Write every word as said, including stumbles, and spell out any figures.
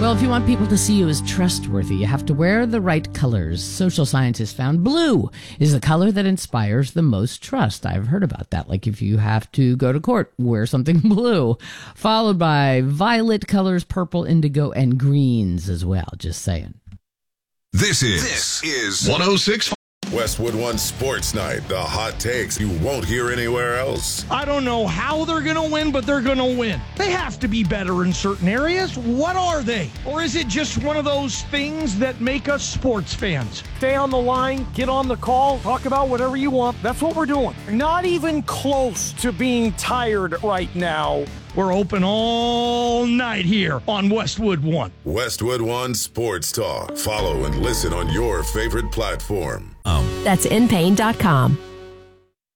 Well, if you want people to see you as trustworthy, you have to wear the right colors. Social scientists found blue is the color that inspires the most trust. I've heard about that. Like if you have to go to court, wear something blue. Followed by violet colors, purple, indigo, and greens as well. Just saying. This is, this is one oh six. Westwood One Sports Night, the hot takes you won't hear anywhere else. I don't know how they're going to win, but they're going to win. They have to be better in certain areas. What are they? Or is it just one of those things that make us sports fans? Stay on the line, get on the call, talk about whatever you want. That's what we're doing. Not even close to being tired right now. We're open all night here on Westwood One. Westwood One Sports Talk. Follow and listen on your favorite platform. That's in pain dot com.